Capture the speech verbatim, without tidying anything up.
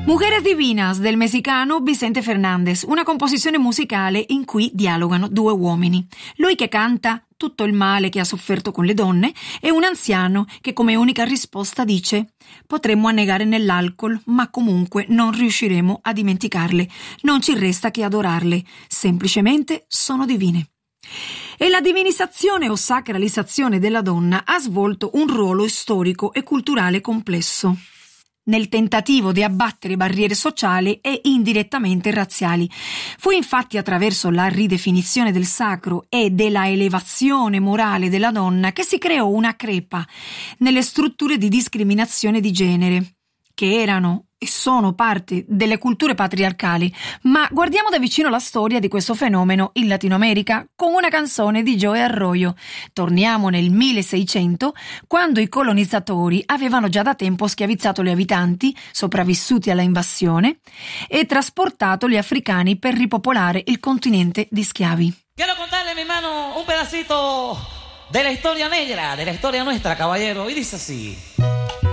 Mujeres Divinas del messicano Vicente Fernández, una composizione musicale in cui dialogano due uomini. Lui che canta tutto il male che ha sofferto con le donne e un anziano che come unica risposta dice: potremmo annegare nell'alcol, ma comunque non riusciremo a dimenticarle, non ci resta che adorarle, semplicemente sono divine. E la divinizzazione o sacralizzazione della donna ha svolto un ruolo storico e culturale complesso nel tentativo di abbattere barriere sociali e indirettamente razziali. Fu infatti attraverso la ridefinizione del sacro e della elevazione morale della donna che si creò una crepa nelle strutture di discriminazione di genere, che erano e sono parte delle culture patriarcali. Ma guardiamo da vicino la storia di questo fenomeno in Latino America con una canzone di Joe Arroyo. Torniamo nel milleseicento, quando i colonizzatori avevano già da tempo schiavizzato gli abitanti sopravvissuti alla invasione e trasportato gli africani per ripopolare il continente di schiavi. Quiero contarle, mi hermano, un pedacito de la historia negra, de la historia nuestra, caballero, y dice así.